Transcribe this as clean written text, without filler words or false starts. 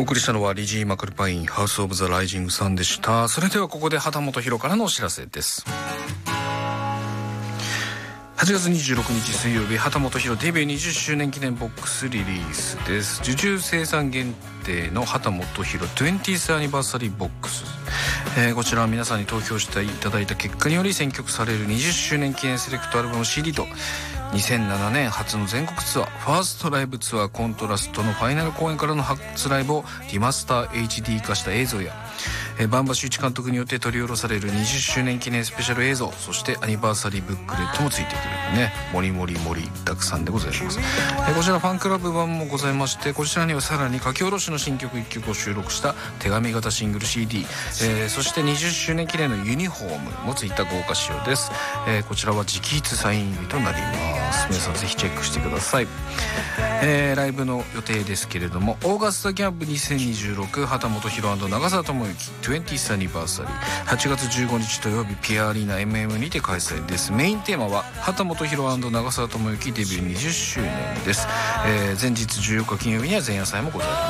お送りしたのはリジー・マクルパインハウスオブザライジングさんでした。それではここで畑本博からのお知らせです。8月26日水曜日、畑本博デビュー20周年記念ボックスリリースです。受注生産限定の畑本博 20th アニバーサリーボックス、こちらは皆さんに投票していただいた結果により選曲される20周年記念セレクトアルバム CD と2007年初の全国ツアーファーストライブツアーコントラストのファイナル公演からの初ライブをリマスター HD 化した映像や、バンバ修一監督によって取り下ろされる20周年記念スペシャル映像、そしてアニバーサリーブックレットもついてくるね、もりもりもりたくさんでございます。こちらファンクラブ版もございまして、こちらにはさらに書き下ろしの新曲1曲を収録した手紙型シングル CD、そして20周年記念のユニフォームもついた豪華仕様です。こちらは直筆サイン入りとなります。皆さんぜひチェックしてください。ライブの予定ですけれども、オーガスタキャンプ2026畑本博&長澤智之 20th アニバーサリー8月15日土曜日ピアアリーナ MM にて開催です。メインテーマは畑本博&長澤智之デビュー20周年です。前日14日金曜日には前夜祭もございます。